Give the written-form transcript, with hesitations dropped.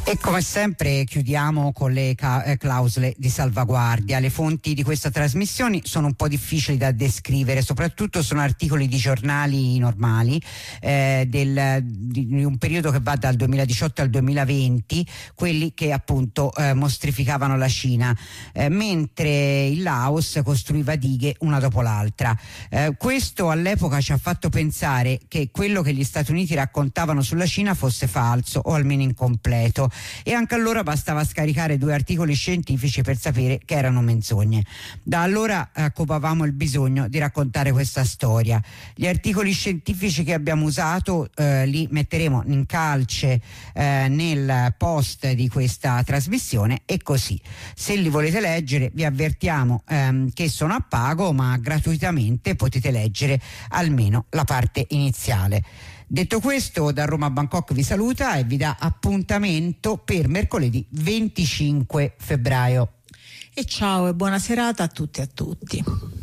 E come sempre chiudiamo con le clausole di salvaguardia. Le fonti di questa trasmissione sono un po' difficili da descrivere, soprattutto sono articoli di giornali normali di un periodo che va dal 2018 al 2020, quelli che appunto mostrificavano la Cina, mentre il Laos costruiva dighe una dopo l'altra. Questo all'epoca ci ha fatto pensare che quello che gli Stati Uniti raccontavano sulla Cina fosse falso o almeno incompleto, e anche allora bastava scaricare 2 articoli scientifici per sapere che erano menzogne. Da allora copavamo il bisogno di raccontare questa storia. Gli articoli scientifici che abbiamo usato li metteremo in calce nel post di questa trasmissione, e così, se li volete leggere, vi avvertiamo che sono a pago, ma gratuitamente potete leggere almeno la parte iniziale. Detto questo, da Roma a Bangkok vi saluta e vi dà appuntamento per mercoledì 25 febbraio. E ciao e buona serata a tutti e a tutti.